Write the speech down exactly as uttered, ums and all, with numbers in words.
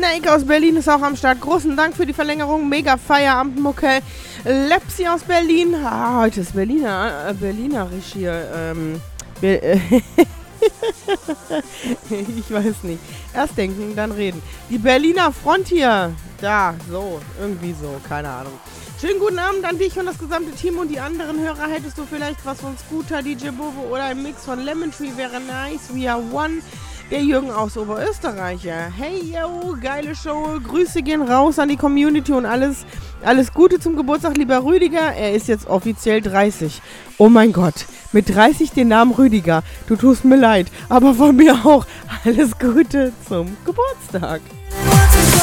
Snake aus Berlin ist auch am Start. Großen Dank für die Verlängerung. Mega Feierabendmuckel. Lepsi aus Berlin. Ah, heute ist Berliner, äh, Berlinerisch hier. Ähm, Be äh, ich weiß nicht. Erst denken, dann reden. Die Berliner Front hier. Da, so. Irgendwie so. Keine Ahnung. Schönen guten Abend an dich und das gesamte Team und die anderen Hörer. Hättest du vielleicht was von Scooter, D J Bobo oder ein Mix von Lemon Tree wäre nice. We are one. Der Jürgen aus Oberösterreich. Ja. Hey, yo, geile Show. Grüße gehen raus an die Community und alles, alles Gute zum Geburtstag, lieber Rüdiger. Er ist jetzt offiziell dreißig. Oh mein Gott, mit dreißig den Namen Rüdiger. Du tust mir leid, aber von mir auch alles Gute zum Geburtstag.